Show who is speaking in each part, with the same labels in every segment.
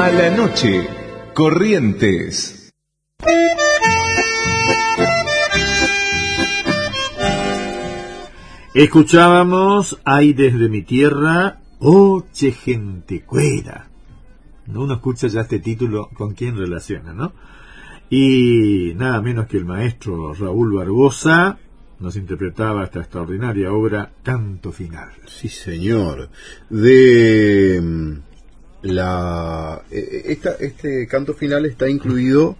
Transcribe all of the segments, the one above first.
Speaker 1: A la noche, Corrientes.
Speaker 2: Escuchábamos Aires de mi tierra, Oche gente cuera. Uno escucha ya este título con quién relaciona, ¿no? Y nada menos que el maestro Raúl Barbosa nos interpretaba esta extraordinaria obra Canto Final.
Speaker 3: Sí, señor. De este Canto Final está incluido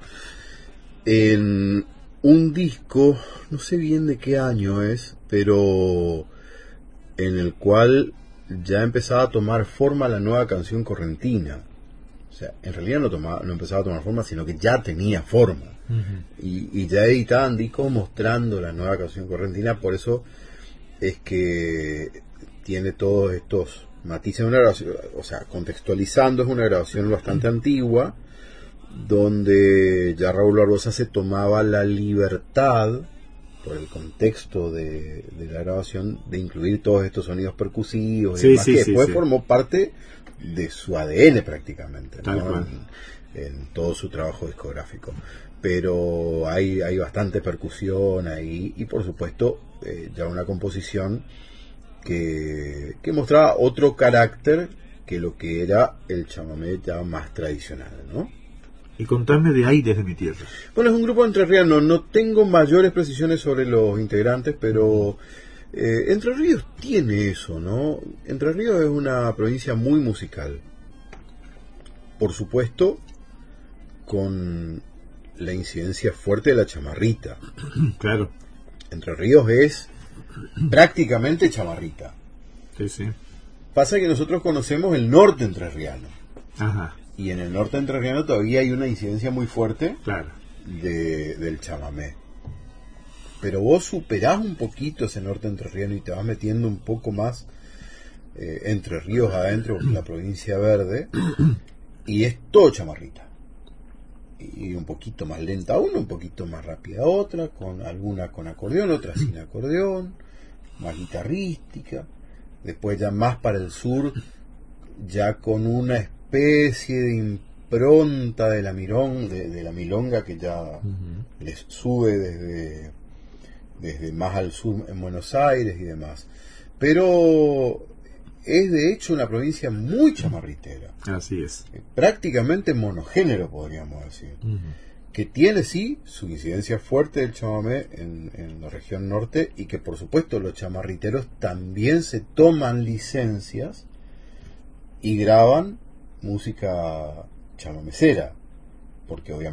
Speaker 3: en un disco, no sé bien de qué año es, pero en el cual ya empezaba a tomar forma la nueva canción correntina. O sea, en realidad no empezaba a tomar forma, sino que ya tenía forma. Uh-huh. Y ya editaban discos mostrando la nueva canción correntina, por eso es que tiene todos estos matices. Una grabación, o sea, contextualizando, es una grabación bastante antigua, donde ya Raúl Barbosa se tomaba la libertad, por el contexto de la grabación, de incluir todos estos sonidos percusivos y demás, que después formó parte de su ADN prácticamente, ¿no? En todo su trabajo discográfico. Pero hay bastante percusión ahí, y por supuesto ya una composición que mostraba otro carácter que lo que era el chamamé ya más tradicional, ¿no?
Speaker 2: Y contame de Aires de mi tierra.
Speaker 3: Bueno, es un grupo entrerriano. No tengo mayores precisiones sobre los integrantes, pero Entre Ríos tiene eso, ¿no? Entre Ríos es una provincia muy musical. Por supuesto, con la incidencia fuerte de la chamarrita.
Speaker 2: Claro.
Speaker 3: Entre Ríos es prácticamente chamarrita.
Speaker 2: Sí, sí.
Speaker 3: Pasa que nosotros conocemos el norte entrerriano.
Speaker 2: Ajá.
Speaker 3: Y en el norte entrerriano todavía hay una incidencia muy fuerte,
Speaker 2: claro,
Speaker 3: del chamamé. Pero vos superás un poquito ese norte entrerriano y te vas metiendo un poco más Entre Ríos adentro, la provincia verde, y es todo chamarrita. Y un poquito más lenta una, un poquito más rápida otra, con alguna con acordeón, otra sin acordeón, más guitarrística. Después ya más para el sur, ya con una especie de impronta de la milonga que ya les sube desde más al sur en Buenos Aires y demás. Pero es de hecho una provincia muy chamarritera.
Speaker 2: Así es.
Speaker 3: Prácticamente monogénero, podríamos decir. Que tiene, sí, su incidencia fuerte del chamamé en la región norte, y que por supuesto los chamarriteros también se toman licencias y graban música chamamecera, porque obviamente